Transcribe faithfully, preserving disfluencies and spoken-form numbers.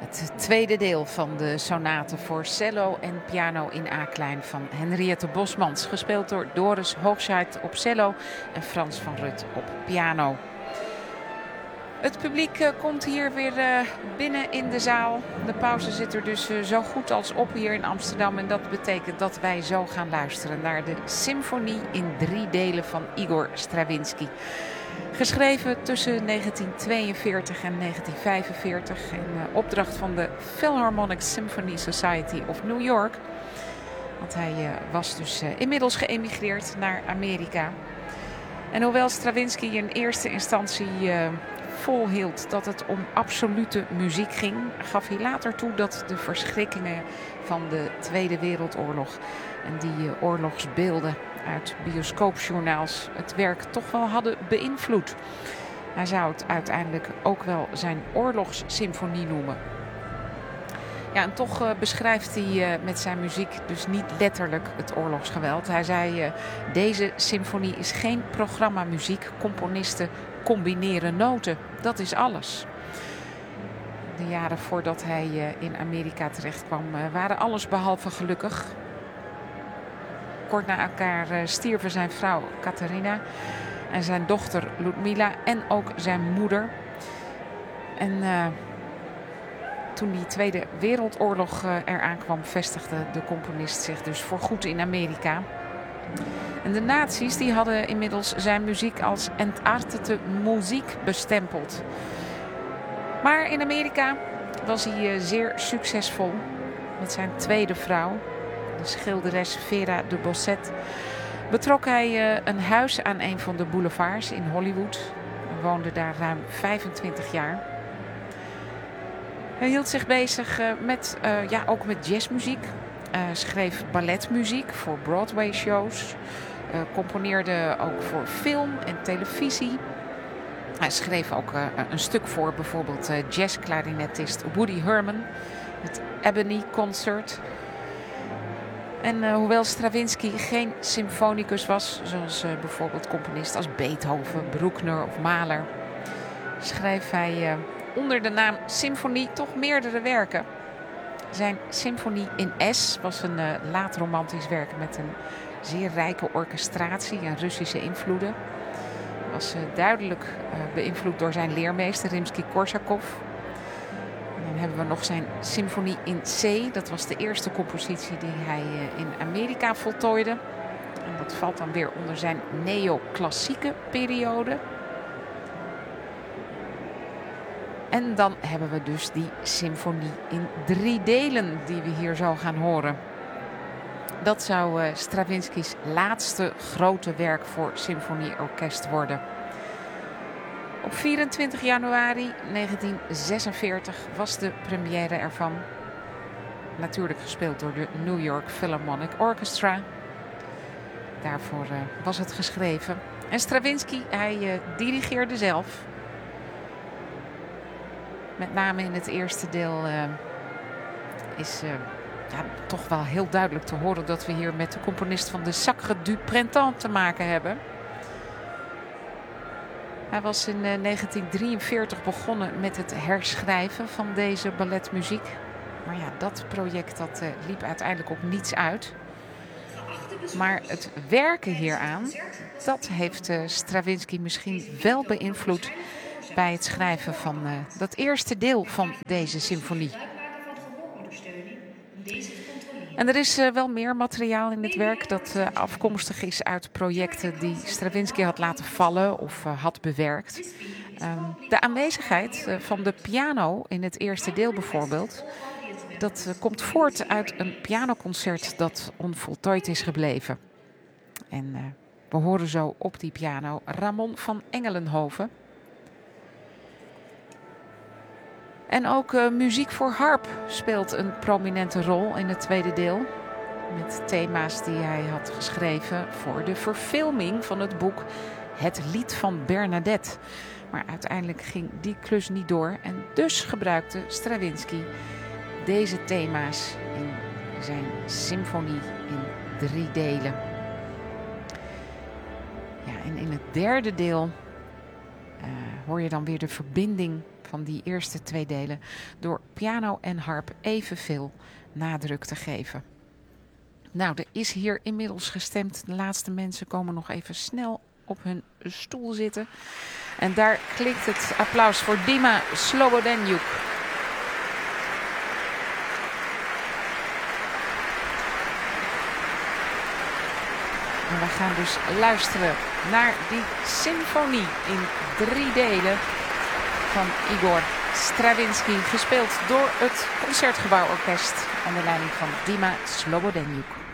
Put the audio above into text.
Het tweede deel van de sonate voor cello en piano in A-klein van Henriette Bosmans. Gespeeld door Doris Hoogscheid op cello en Frans van Rut op piano. Het publiek uh, komt hier weer uh, binnen in de zaal. De pauze zit er dus uh, zo goed als op hier in Amsterdam. En dat betekent dat wij zo gaan luisteren naar de symfonie in drie delen van Igor Stravinsky. Geschreven tussen negentien tweeënveertig en negentien vijfenveertig. In uh, opdracht van de Philharmonic Symphony Society of New York. Want hij uh, was dus uh, inmiddels geëmigreerd naar Amerika. En hoewel Stravinsky in eerste instantie uh, volhield dat het om absolute muziek ging, gaf hij later toe dat de verschrikkingen van de Tweede Wereldoorlog en die uh, oorlogsbeelden uit bioscoopjournaals het werk toch wel hadden beïnvloed. Hij zou het uiteindelijk ook wel zijn oorlogssymfonie noemen. Ja, en toch uh, beschrijft hij uh, met zijn muziek dus niet letterlijk het oorlogsgeweld. Hij zei, uh, deze symfonie is geen programmamuziek. Componisten combineren noten. Dat is alles. De jaren voordat hij uh, in Amerika terecht kwam uh, waren alles behalve gelukkig. Kort na elkaar uh, stierven zijn vrouw Catharina en zijn dochter Ludmila en ook zijn moeder. En uh, toen die Tweede Wereldoorlog uh, eraan kwam, vestigde de componist zich dus voorgoed in Amerika. En de nazi's die hadden inmiddels zijn muziek als entartete muziek bestempeld. Maar in Amerika was hij uh, zeer succesvol met zijn tweede vrouw, de schilderes Vera de Bosset. Betrok hij uh, een huis aan een van de boulevards in Hollywood en woonde daar ruim vijfentwintig jaar. Hij hield zich bezig uh, met, uh, ja, ook met jazzmuziek. Uh, schreef balletmuziek voor Broadway-shows. Uh, componeerde ook voor film en televisie. Hij schreef ook uh, een stuk voor bijvoorbeeld uh, jazzklarinetist Woody Herman. Het Ebony Concert. En uh, hoewel Stravinsky geen symfonicus was, zoals uh, bijvoorbeeld componisten als Beethoven, Bruckner of Mahler, schreef hij uh, onder de naam symfonie toch meerdere werken. Zijn symfonie in S was een uh, laat-romantisch werk met een zeer rijke orchestratie en Russische invloeden. Hij was uh, duidelijk uh, beïnvloed door zijn leermeester Rimsky-Korsakov. Dan hebben we nog zijn symfonie in C. Dat was de eerste compositie die hij uh, in Amerika voltooide. En dat valt dan weer onder zijn neoclassieke periode. En dan hebben we dus die symfonie in drie delen die we hier zo gaan horen. Dat zou uh, Stravinsky's laatste grote werk voor symfonieorkest worden. Op vierentwintig januari negentien zesenveertig was de première ervan. Natuurlijk gespeeld door de New York Philharmonic Orchestra. Daarvoor uh, was het geschreven. En Stravinsky, hij uh, dirigeerde zelf. Met name in het eerste deel uh, is uh, ja, toch wel heel duidelijk te horen dat we hier met de componist van de Sacre du Printemps te maken hebben. Hij was in uh, negentien drieënveertig begonnen met het herschrijven van deze balletmuziek. Maar ja, dat project dat, uh, liep uiteindelijk op niets uit. Maar het werken hieraan, dat heeft uh, Stravinsky misschien wel beïnvloed bij het schrijven van uh, dat eerste deel van deze symfonie. En er is uh, wel meer materiaal in dit werk dat uh, afkomstig is uit projecten die Stravinsky had laten vallen of uh, had bewerkt. Um, de aanwezigheid uh, van de piano in het eerste deel bijvoorbeeld, dat uh, komt voort uit een pianoconcert dat onvoltooid is gebleven. En uh, we horen zo op die piano Ramon van Engelenhoven. En ook uh, muziek voor harp speelt een prominente rol in het tweede deel. Met thema's die hij had geschreven voor de verfilming van het boek Het Lied van Bernadette. Maar uiteindelijk ging die klus niet door. En dus gebruikte Stravinsky deze thema's in zijn symfonie in drie delen. Ja, en in het derde deel uh, hoor je dan weer de verbinding van die eerste twee delen door piano en harp evenveel nadruk te geven. Nou, er is hier inmiddels gestemd. De laatste mensen komen nog even snel op hun stoel zitten. En daar klinkt het applaus voor Dima Slobodenjuk. En we gaan dus luisteren naar die symfonie in drie delen van Igor Stravinsky, gespeeld door het Concertgebouworkest onder leiding van Dima Slobodenjuk.